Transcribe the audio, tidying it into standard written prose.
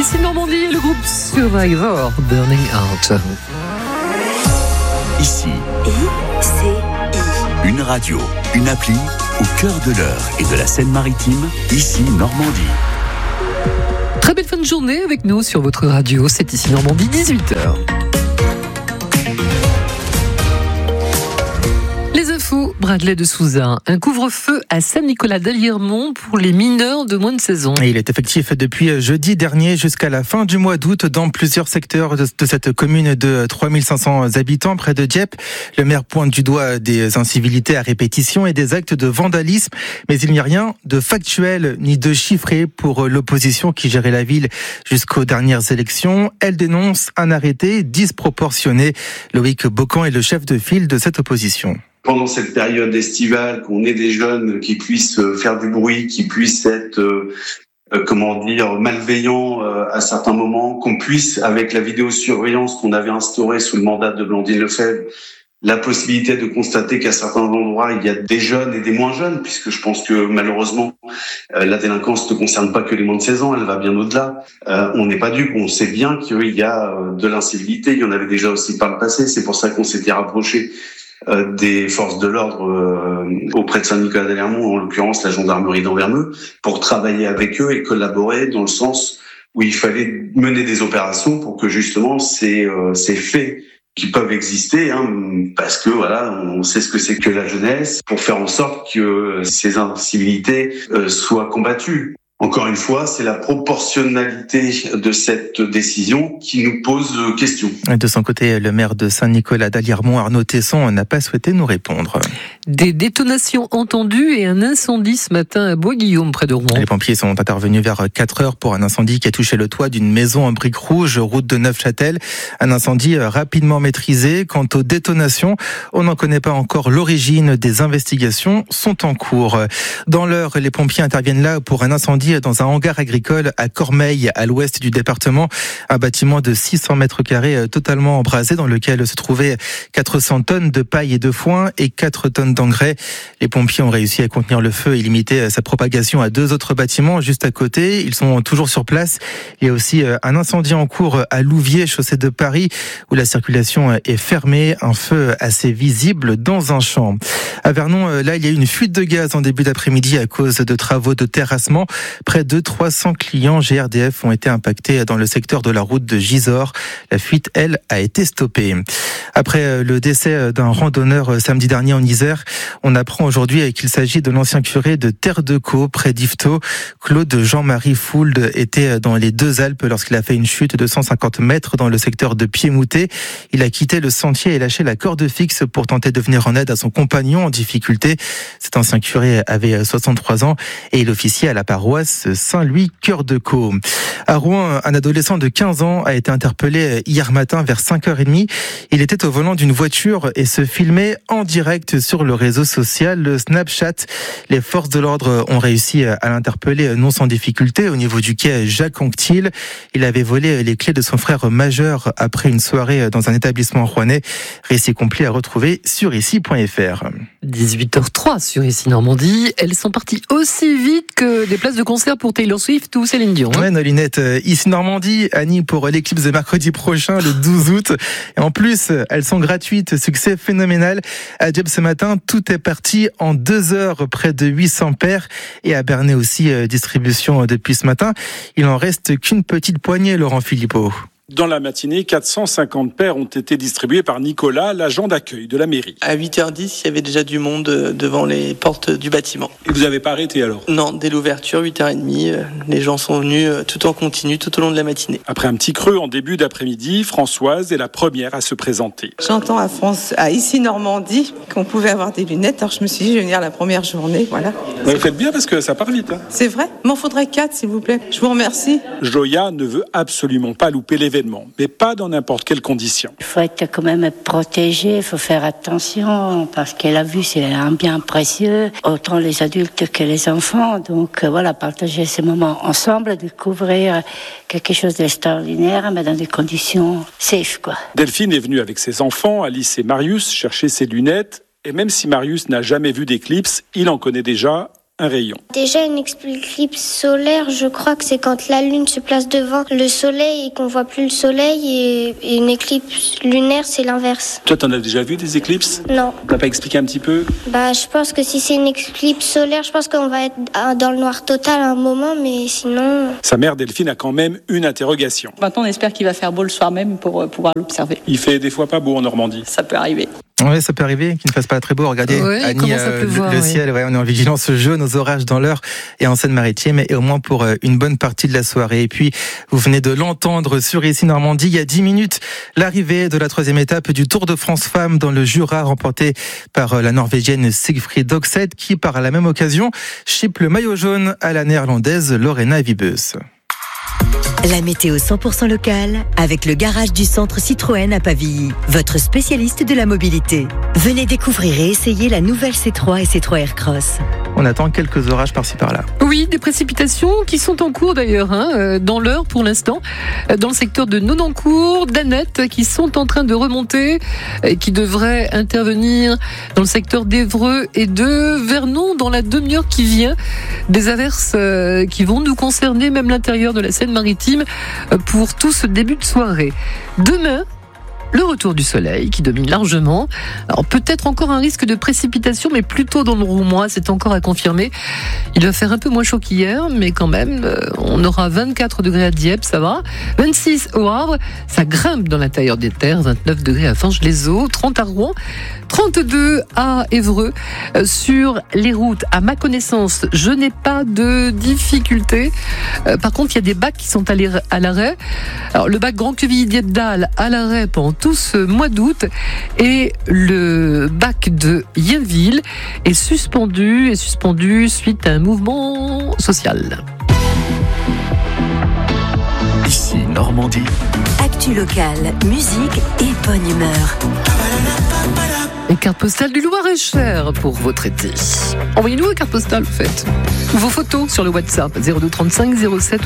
Ici Normandie et le groupe Survivor, Burning Out. Ici, ICI. Une radio, une appli au cœur de l'Eure et de la Seine-Maritime. Ici Normandie. Très belle fin de journée avec nous sur votre radio. C'est Ici Normandie, 18h. Les infos, Bradley de Souza. Un couvre-feu à Saint-Nicolas-d'Alliermont pour les mineurs de moins de 16 ans. Et il est effectif depuis jeudi dernier jusqu'à la fin du mois d'août dans plusieurs secteurs de cette commune de 3500 habitants près de Dieppe. Le maire pointe du doigt des incivilités à répétition et des actes de vandalisme. Mais il n'y a rien de factuel ni de chiffré pour l'opposition qui gérait la ville jusqu'aux dernières élections. Elle dénonce un arrêté disproportionné. Loïc Bocan est le chef de file de cette opposition. Pendant cette période estivale, qu'on ait des jeunes qui puissent faire du bruit, qui puissent être, malveillants à certains moments, qu'on puisse, avec la vidéosurveillance qu'on avait instaurée sous le mandat de Blandine Lefebvre, la possibilité de constater qu'à certains endroits, il y a des jeunes et des moins jeunes, puisque je pense que malheureusement, la délinquance ne concerne pas que les moins de 16 ans, elle va bien au-delà. On n'est pas dupe, on sait bien qu'il y a de l'incivilité, il y en avait déjà aussi par le passé, c'est pour ça qu'on s'était rapproché des forces de l'ordre auprès de Saint-Nicolas-d'Alliermont, en l'occurrence la gendarmerie d'Anverneux, pour travailler avec eux et collaborer dans le sens où il fallait mener des opérations pour que justement ces faits qui peuvent exister, parce que voilà, on sait ce que c'est que la jeunesse, pour faire en sorte que ces incivilités soient combattues. Encore une fois, c'est la proportionnalité de cette décision qui nous pose question. De son côté, le maire de Saint-Nicolas-d'Alliermont, Arnaud Tesson, n'a pas souhaité nous répondre. Des détonations entendues et un incendie ce matin à Bois-Guillaume, près de Rouen. Les pompiers sont intervenus vers 4 heures pour un incendie qui a touché le toit d'une maison en briques rouges, route de Neufchâtel. Un incendie rapidement maîtrisé. Quant aux détonations, on n'en connaît pas encore l'origine. Des investigations sont en cours. Dans l'heure, les pompiers interviennent là pour un incendie dans un hangar agricole à Cormeilles, à l'ouest du département. Un bâtiment de 600 mètres carrés totalement embrasé dans lequel se trouvaient 400 tonnes de paille et de foin et 4 tonnes d'engrais. Les pompiers ont réussi à contenir le feu et limiter sa propagation à 2 autres bâtiments juste à côté. Ils sont toujours sur place. Il y a aussi un incendie en cours à Louviers, chaussée de Paris, où la circulation est fermée. Un feu assez visible dans un champ. À Vernon, là, il y a eu une fuite de gaz en début d'après-midi à cause de travaux de terrassement. Près de 300 clients GRDF ont été impactés dans le secteur de la route de Gisors. La fuite, elle, a été stoppée. Après le décès d'un randonneur samedi dernier en Isère, on apprend aujourd'hui qu'il s'agit de l'ancien curé de Terre-de-Caux, près d'Yvetot. Claude Jean-Marie Fould était dans les Deux-Alpes lorsqu'il a fait une chute de 150 mètres dans le secteur de Piémoutet. Il a quitté le sentier et lâché la corde fixe pour tenter de venir en aide à son compagnon en difficulté. Cet ancien curé avait 63 ans et il officiait à la paroisse Saint-Louis-Cœur-de-Caux. À Rouen, un adolescent de 15 ans a été interpellé hier matin vers 5h30. Il était au volant d'une voiture et se filmait en direct sur le réseau social, le Snapchat. Les forces de l'ordre ont réussi à l'interpeller non sans difficulté au niveau du quai Jacques-Anquetil. Il avait volé les clés de son frère majeur après une soirée dans un établissement rouennais. Récit complet à retrouver sur ici.fr. 18h03 sur Ici Normandie. Elles sont parties aussi vite que des places de concert pour Taylor Swift ou Céline Dion. Ouais, Nolinette, Ici Normandie, Annie pour l'éclipse de mercredi prochain, le 12 août. Et en plus, elles sont gratuites. Succès phénoménal. À Dieppe ce matin, tout est parti en 2 heures, près de 800 paires. Et à Bernay aussi, distribution depuis ce matin. Il en reste qu'une petite poignée, Laurent Philippot. Dans la matinée, 450 paires ont été distribuées par Nicolas, l'agent d'accueil de la mairie. À 8h10, il y avait déjà du monde devant les portes du bâtiment. Et vous n'avez pas arrêté alors ? Non, dès l'ouverture, 8h30, les gens sont venus tout en continu, tout au long de la matinée. Après un petit creux en début d'après-midi, Françoise est la première à se présenter. J'entends à Ici Normandie qu'on pouvait avoir des lunettes, alors je me suis dit je vais venir la première journée, voilà. Vous faites bien parce que ça part vite. C'est vrai ? M'en faudrait 4 s'il vous plaît. Je vous remercie. Joya ne veut absolument pas louper l'événement, mais pas dans n'importe quelles conditions. Il faut être quand même protégé, il faut faire attention, parce que la vue c'est un bien précieux, autant les adultes que les enfants. Donc voilà, partager ces moments ensemble, découvrir quelque chose d'extraordinaire, mais dans des conditions safe, quoi. Delphine est venue avec ses enfants, Alice et Marius, chercher ses lunettes. Et même si Marius n'a jamais vu d'éclipse, il en connaît déjà un rayon. Déjà, une éclipse solaire, je crois que c'est quand la Lune se place devant le Soleil et qu'on voit plus le Soleil, et une éclipse lunaire, c'est l'inverse. Toi, t'en as déjà vu des éclipses ? Non. T'as pas expliqué un petit peu ? Je pense que si c'est une éclipse solaire, je pense qu'on va être dans le noir total à un moment, mais sinon... Sa mère Delphine a quand même une interrogation. Maintenant, on espère qu'il va faire beau le soir même pour pouvoir l'observer. Il fait des fois pas beau en Normandie. Ça peut arriver. Oui, ça peut arriver qu'il ne fasse pas très beau. Regardez, Annie, le ciel, on est en vigilance jaune aux orages dans l'Eure et en Seine-Maritime, et au moins pour une bonne partie de la soirée. Et puis, vous venez de l'entendre sur Ici Normandie, il y a 10 minutes, l'arrivée de la 3e étape du Tour de France Femmes dans le Jura, remportée par la Norvégienne Sigfrid Dogseth, qui, par la même occasion, chipe le maillot jaune à la Néerlandaise Lorena Wiebes. La météo 100% locale avec le garage du centre Citroën à Pavilly, votre spécialiste de la mobilité. Venez découvrir et essayer la nouvelle C3 et C3 Aircross. On attend quelques orages par-ci par-là. Oui, des précipitations qui sont en cours d'ailleurs, dans l'Eure pour l'instant, dans le secteur de Nonancourt, d'Annette, qui sont en train de remonter, et qui devraient intervenir dans le secteur d'Évreux et de Vernon dans la demi-heure qui vient. Des averses qui vont nous concerner, même l'intérieur de la Seine-Maritime, pour tout ce début de soirée. Demain, le retour du soleil qui domine largement. Alors peut-être encore un risque de précipitation, mais plutôt dans le roumois, c'est encore à confirmer. Il va faire un peu moins chaud qu'hier, mais quand même, on aura 24 degrés à Dieppe, ça va. 26 au Havre, ça grimpe dans l'intérieur des terres. 29 degrés à Fange-les-Eaux, 30 à Rouen, 32 à Évreux. Sur les routes, à ma connaissance, je n'ai pas de difficultés. Par contre, il y a des bacs qui sont à l'arrêt. Alors le bac Grand Quevilly-Dieppedalle à l'arrêt pendant tout ce mois d'août, et le bac de Yénville est suspendu suite à un mouvement social. Ici Normandie. Actu locale, musique et bonne humeur. Et carte postale du Loir-et-Cher pour votre été. Envoyez-nous une carte postale, en fait. Ou vos photos sur le WhatsApp 02 35 07